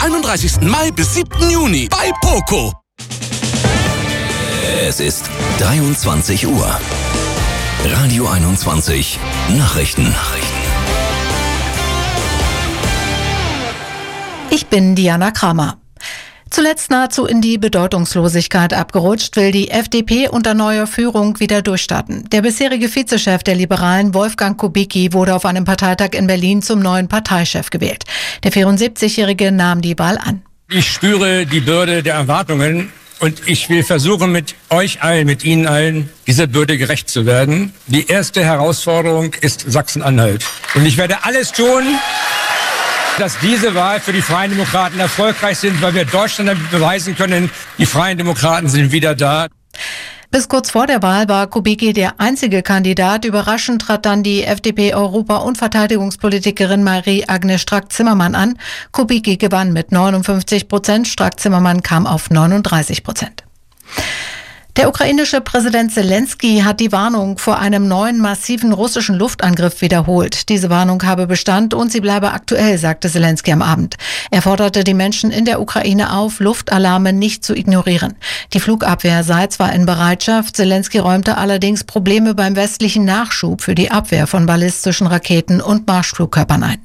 31. Mai bis 7. Juni bei Poco. Es ist 23 Uhr. Radio 21 Nachrichten. Ich bin Diana Kramer. Zuletzt nahezu in die Bedeutungslosigkeit abgerutscht, will die FDP unter neuer Führung wieder durchstarten. Der bisherige Vizechef der Liberalen, Wolfgang Kubicki, wurde auf einem Parteitag in Berlin zum neuen Parteichef gewählt. Der 74-Jährige nahm die Wahl an. Ich spüre die Bürde der Erwartungen und ich will versuchen, mit euch allen, mit Ihnen allen, dieser Bürde gerecht zu werden. Die erste Herausforderung ist Sachsen-Anhalt. Und ich werde alles tun, dass diese Wahl für die Freien Demokraten erfolgreich sind, weil wir Deutschland damit beweisen können, die Freien Demokraten sind wieder da. Bis kurz vor der Wahl war Kubicki der einzige Kandidat. Überraschend trat dann die FDP-Europa- und Verteidigungspolitikerin Marie-Agnes Strack-Zimmermann an. Kubicki gewann mit 59%, Strack-Zimmermann kam auf 39%. Der ukrainische Präsident Zelensky hat die Warnung vor einem neuen massiven russischen Luftangriff wiederholt. Diese Warnung habe Bestand und sie bleibe aktuell, sagte Zelensky am Abend. Er forderte die Menschen in der Ukraine auf, Luftalarme nicht zu ignorieren. Die Flugabwehr sei zwar in Bereitschaft, Zelensky räumte allerdings Probleme beim westlichen Nachschub für die Abwehr von ballistischen Raketen und Marschflugkörpern ein.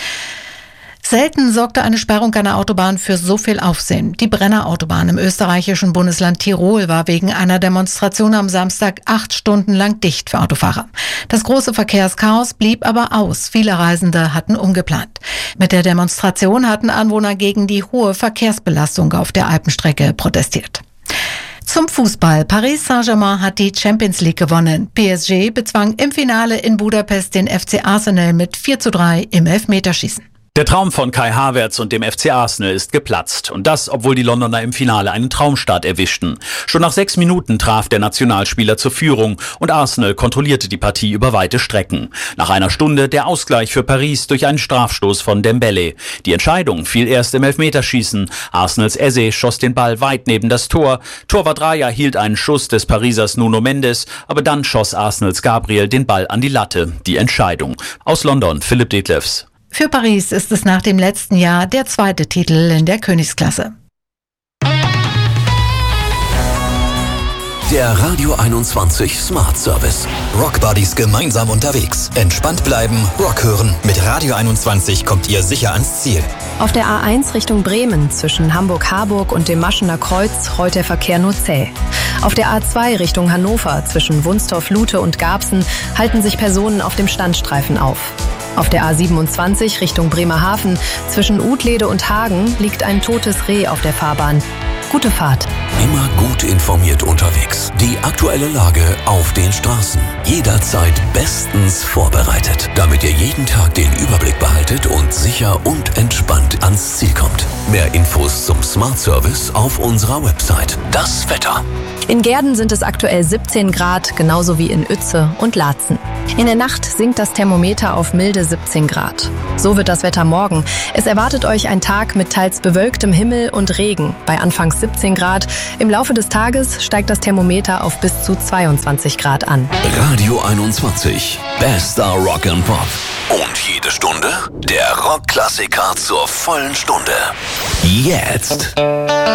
Selten sorgte eine Sperrung einer Autobahn für so viel Aufsehen. Die Brennerautobahn im österreichischen Bundesland Tirol war wegen einer Demonstration am Samstag 8 Stunden lang dicht für Autofahrer. Das große Verkehrschaos blieb aber aus. Viele Reisende hatten umgeplant. Mit der Demonstration hatten Anwohner gegen die hohe Verkehrsbelastung auf der Alpenstrecke protestiert. Zum Fußball. Paris Saint-Germain hat die Champions League gewonnen. PSG bezwang im Finale in Budapest den FC Arsenal mit 4:3 im Elfmeterschießen. Der Traum von Kai Havertz und dem FC Arsenal ist geplatzt. Und das, obwohl die Londoner im Finale einen Traumstart erwischten. Schon nach 6 Minuten traf der Nationalspieler zur Führung und Arsenal kontrollierte die Partie über weite Strecken. Nach einer Stunde der Ausgleich für Paris durch einen Strafstoß von Dembélé. Die Entscheidung fiel erst im Elfmeterschießen. Arsenals Eze schoss den Ball weit neben das Tor. Torwart Raya hielt einen Schuss des Parisers Nuno Mendes, aber dann schoss Arsenals Gabriel den Ball an die Latte. Die Entscheidung. Aus London, Philipp Detlefs. Für Paris ist es nach dem letzten Jahr der 2. Titel in der Königsklasse. Der Radio 21 Smart Service. Rockbuddies gemeinsam unterwegs. Entspannt bleiben, Rock hören. Mit Radio 21 kommt ihr sicher ans Ziel. Auf der A1 Richtung Bremen zwischen Hamburg-Harburg und dem Maschener Kreuz rollt der Verkehr nur zäh. Auf der A2 Richtung Hannover zwischen Wunstorf-Lute und Garbsen halten sich Personen auf dem Standstreifen auf. Auf der A27 Richtung Bremerhaven zwischen Utlede und Hagen liegt ein totes Reh auf der Fahrbahn. Gute Fahrt. Immer gut informiert unterwegs. Die aktuelle Lage auf den Straßen. Jederzeit bestens vorbereitet, damit ihr jeden Tag den Überblick behaltet und sicher und entspannt ans Ziel kommt. Mehr Infos zum Smart Service auf unserer Website. Das Wetter. In Gehrden sind es aktuell 17 Grad, genauso wie in Uetze und Laatzen. In der Nacht sinkt das Thermometer auf milde 17 Grad. So wird das Wetter morgen. Es erwartet euch ein Tag mit teils bewölktem Himmel und Regen bei anfangs 17 Grad. Im Laufe des Tages steigt das Thermometer auf bis zu 22 Grad an. Radio 21. Bester Rock and Pop. Und jede Stunde der Rockklassiker zur vollen Stunde. Jetzt.